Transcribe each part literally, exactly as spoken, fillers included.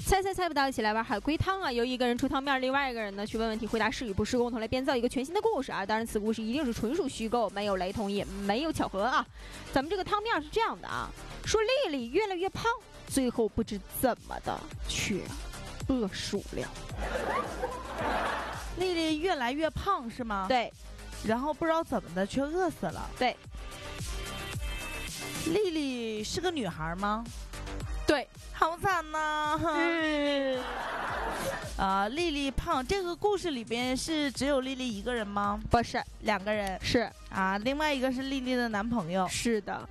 猜猜猜不到，一起来玩海龟汤啊！由一个人出汤面，另外一个人呢去问问题，回答是与不是，共同来编造一个全新的故事啊！当然，此故事一定是纯属虚构，没有雷同，也没有巧合啊！咱们这个汤面是这样的啊，说丽丽越来越胖，最后不知怎么的却饿鼠了。 丽丽越来越胖是吗？ 对。 然后不知道怎么的却饿死了。 对。 丽丽是个女孩吗？ 对。 好惨呐！嗯。啊，丽丽胖，这个故事里边是只有丽丽一个人吗？ 不是， 两个人。 是啊，另外一个是丽丽的男朋友。 是的。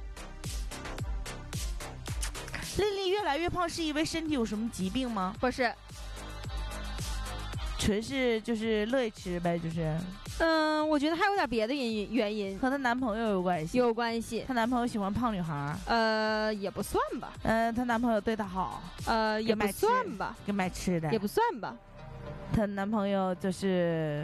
丽丽越来越胖是因为身体有什么疾病吗？ 不是， 纯是就是乐意吃呗，就是。 嗯，我觉得还有点别的原因，原因和她男朋友有关系。 有关系。 她男朋友喜欢胖女孩。 呃，也不算吧。 嗯、呃，她男朋友对她好。 呃，也不算吧。 给买吃的。 也不算吧。 她男朋友就是，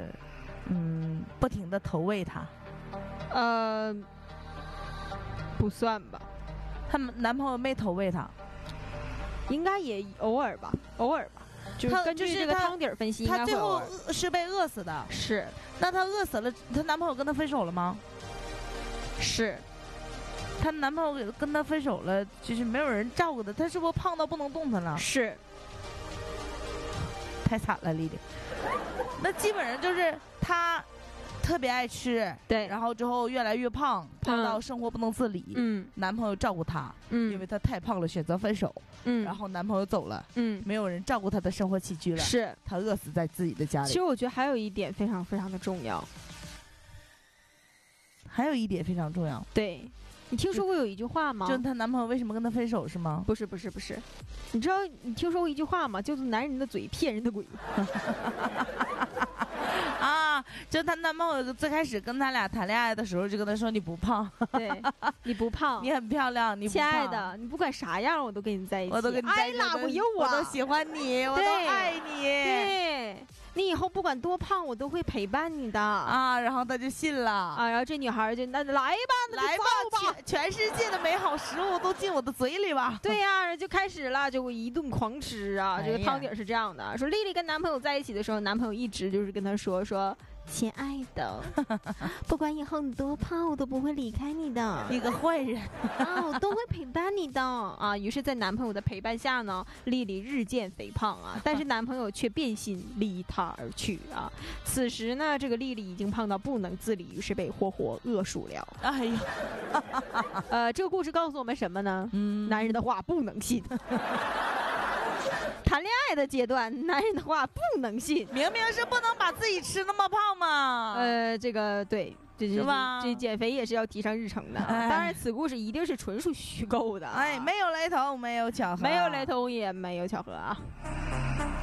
嗯，不停的投喂她。 呃，不算吧。 她男朋友没投喂她。 应该也偶尔吧，偶尔吧。就是根据这个汤底分析， 她最后是被饿死的。 是。 那她饿死了，她男朋友跟她分手了吗？ 是。 她男朋友跟她分手了，就是没有人照顾她，她是不是胖到不能动弹了？ 是。 太惨了，丽丽。那基本上就是她特别爱吃， 对， 然后之后越来越胖，胖到生活不能自理。 嗯， 男朋友照顾她， 嗯， 因为她太胖了，选择分手。 嗯， 然后男朋友走了， 嗯， 没有人照顾她的生活起居了， 是她饿死在自己的家里。 其实我觉得还有一点非常非常的重要， 还有一点非常重要。 对，你听说过有一句话吗？ 就她男朋友为什么跟她分手是吗？ 不是不是不是，你知道你听说过一句话吗？叫做男人的嘴骗人的鬼。 啊，就她男朋友最开始跟他俩谈恋爱的时候，就跟她说你不胖， 对，你不胖， 你很漂亮，你不胖， 亲爱的，你不管啥样，我都跟你在一起， 我都跟你在一起， 爱拉我有我都喜欢你，我都爱你， 对，你以后不管多胖，我都会陪伴你的啊。然后他就信了啊，然后这女孩就那来吧，那来吧， 吧全全世界的美好食物都进我的嘴里吧。 对呀、啊，就开始了，就一顿狂吃啊。哎、这个汤底是这样的，说丽丽跟男朋友在一起的时候，男朋友一直就是跟她说说。亲爱的，不管以后你多胖，我都不会离开你的。 你个坏人啊，我都会陪伴你的啊！于是，在男朋友的陪伴下呢，丽丽日渐肥胖啊，但是男朋友却变心离她而去啊。此时呢，这个丽丽已经胖到不能自理，于是被活活饿鼠了。 哎呀， 呃，这个故事告诉我们什么呢？嗯，男人的话不能信。谈恋爱的阶段，男人的话不能信， 明明是不能把自己吃那么胖嘛。 呃，这个对，这是吧？ 这减肥也是要提上日程的。哎、当然，此故事一定是纯属虚构的。 哎，没有雷同，没有巧合， 没有雷同，也没有巧合啊。